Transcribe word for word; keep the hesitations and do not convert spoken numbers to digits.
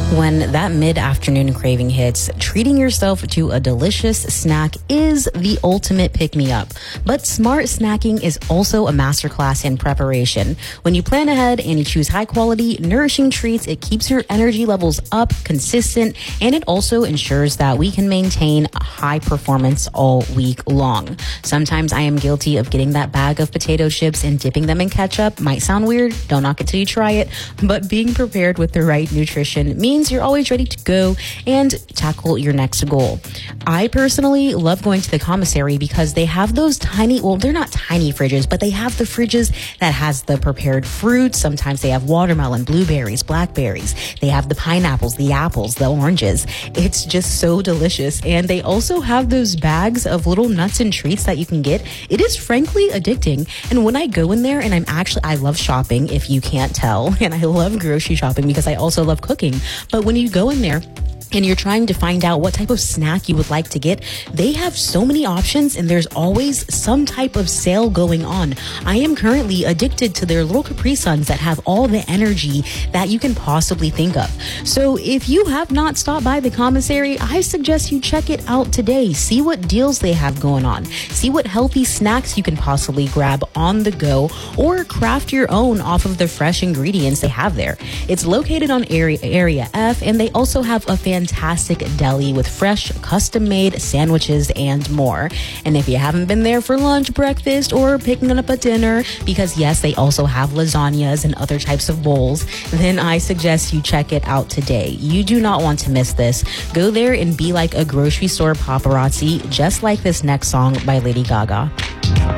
When that mid-afternoon craving hits, treating yourself to a delicious snack is the ultimate pick-me-up. But smart snacking is also a masterclass in preparation. When you plan ahead and you choose high-quality, nourishing treats, it keeps your energy levels up, consistent, and it also ensures that we can maintain high performance all week long. Sometimes I am guilty of getting that bag of potato chips and dipping them in ketchup. Might sound weird, don't knock it till you try it, but being prepared with the right nutrition means you're always ready to go and tackle your next goal. I personally love going to the commissary because they have those tiny, well, they're not tiny fridges, but they have the fridges that has the prepared fruits. Sometimes they have watermelon, blueberries, blackberries. They have the pineapples, the apples, the oranges. It's just so delicious. And they also have those bags of little nuts and treats that you can get. It is frankly addicting. And when I go in there, and I'm actually, I love shopping, if you can't tell, and I love grocery shopping because I also love cooking. But when you go in there and you're trying to find out what type of snack you would like to get, they have so many options and there's always some type of sale going on. I am currently addicted to their little Capri Suns that have all the energy that you can possibly think of. So if you have not stopped by the commissary, I suggest you check it out today. See what deals they have going on. See what healthy snacks you can possibly grab on the go or craft your own off of the fresh ingredients they have there. It's located on Area, Area F, and they also have a fantastic fantastic deli with fresh, custom-made sandwiches and more. And if you haven't been there for lunch, breakfast, or picking up a dinner, because yes, they also have lasagnas and other types of bowls, then I suggest you check it out today. You do not want to miss this. Go there and be like a grocery store paparazzi, just like this next song by Lady Gaga.